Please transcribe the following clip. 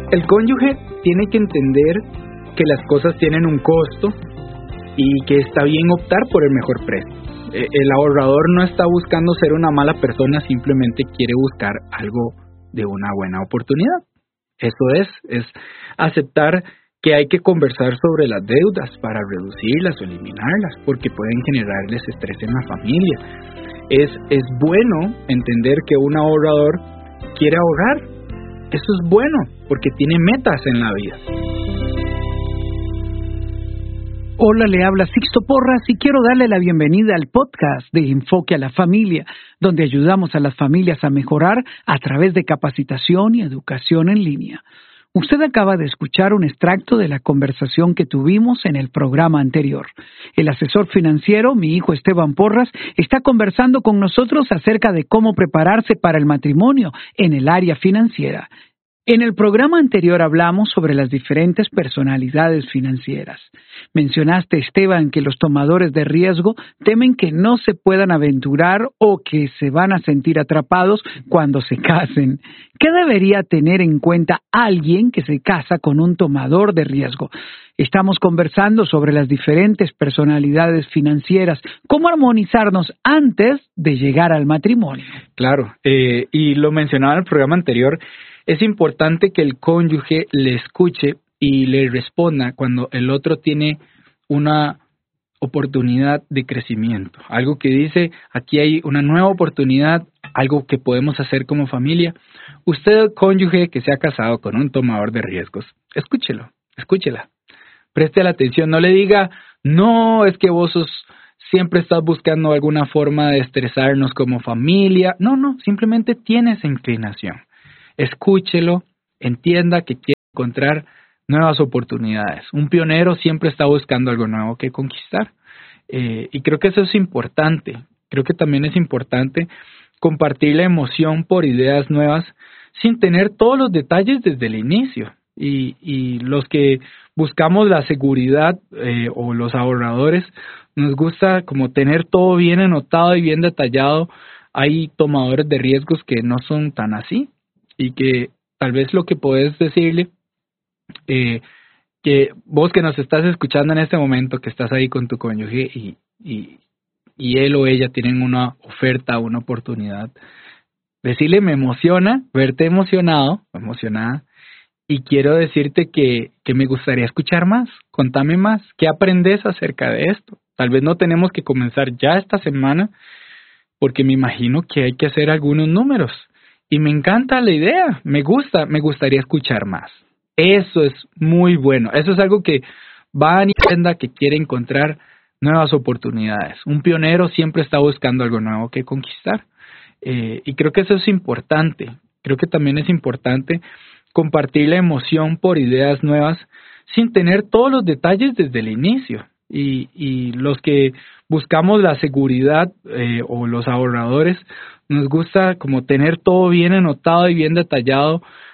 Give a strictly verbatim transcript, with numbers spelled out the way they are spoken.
El cónyuge tiene que entender que las cosas tienen un costo y que está bien optar por el mejor precio. El ahorrador no está buscando ser una mala persona, simplemente quiere buscar algo de una buena oportunidad. Eso es, es aceptar que hay que conversar sobre las deudas para reducirlas o eliminarlas, porque pueden generarles estrés en la familia. Es, es bueno entender que un ahorrador quiere ahorrar. Eso es bueno, porque tiene metas en la vida. Hola, le habla Sixto Porras y quiero darle la bienvenida al podcast de Enfoque a la Familia, donde ayudamos a las familias a mejorar a través de capacitación y educación en línea. Usted acaba de escuchar un extracto de la conversación que tuvimos en el programa anterior. El asesor financiero, mi hijo Esteban Porras, está conversando con nosotros acerca de cómo prepararse para el matrimonio en el área financiera. En el programa anterior hablamos sobre las diferentes personalidades financieras. Mencionaste, Esteban, que los tomadores de riesgo temen que no se puedan aventurar o que se van a sentir atrapados cuando se casen. ¿Qué debería tener en cuenta alguien que se casa con un tomador de riesgo? Estamos conversando sobre las diferentes personalidades financieras, cómo armonizarnos antes de llegar al matrimonio. Claro, eh, y lo mencionaba en el programa anterior. Es importante que el cónyuge le escuche y le responda cuando el otro tiene una oportunidad de crecimiento. Algo que dice, aquí hay una nueva oportunidad, algo que podemos hacer como familia. Usted, cónyuge que se ha casado con un tomador de riesgos, escúchelo, escúchela. Preste la atención, no le diga, no, es que vos sos, siempre estás buscando alguna forma de estresarnos como familia. No, no, simplemente tiene esa inclinación. Escúchelo, entienda que quiere encontrar nuevas oportunidades. Un pionero siempre está buscando algo nuevo que conquistar. Eh, y creo que eso es importante. Creo que también es importante compartir la emoción por ideas nuevas sin tener todos los detalles desde el inicio. Y, y los que buscamos la seguridad eh, o los ahorradores, nos gusta como tener todo bien anotado y bien detallado. Hay tomadores de riesgos que no son tan así. Y que tal vez lo que puedes decirle, eh, que vos que nos estás escuchando en este momento, que estás ahí con tu cónyuge y, y, y él o ella tienen una oferta, una oportunidad, decirle, me emociona verte emocionado, emocionada, y quiero decirte que, que me gustaría escuchar más, contame más, ¿qué aprendes acerca de esto? Tal vez no tenemos que comenzar ya esta semana, porque me imagino que hay que hacer algunos números. Y me encanta la idea, me gusta, me gustaría escuchar más. Eso es muy bueno, eso es algo que va a entienda que quiere encontrar nuevas oportunidades. Un pionero siempre está buscando algo nuevo que conquistar. Eh, y creo que eso es importante, creo que también es importante compartir la emoción por ideas nuevas sin tener todos los detalles desde el inicio. Y, y los que buscamos la seguridad eh, o los ahorradores, nos gusta como tener todo bien anotado y bien detallado,